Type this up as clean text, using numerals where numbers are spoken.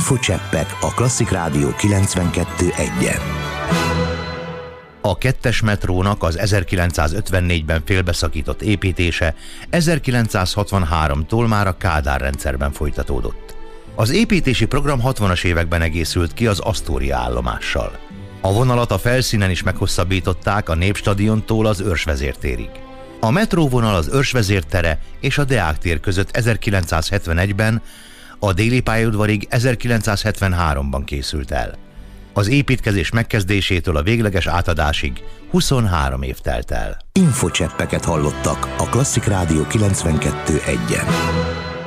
Infocseppek a Klasszik Rádió 92.1-en. A 2-es metrónak az 1954-ben félbeszakított építése 1963-tól már a Kádár rendszerben folytatódott. Az építési program 60-as években egészült ki az Asztória állomással. A vonalat a felszínen is meghosszabbították a Népstadiontól az Őrsvezér térig. A metróvonal az Őrsvezér tere és a Deák tér között 1971-ben, a Déli pályaudvarig 1973-ban készült el. Az építkezés megkezdésétől a végleges átadásig 23 év telt el. Infocseppeket hallottak a Klasszik Rádió 92.1-en.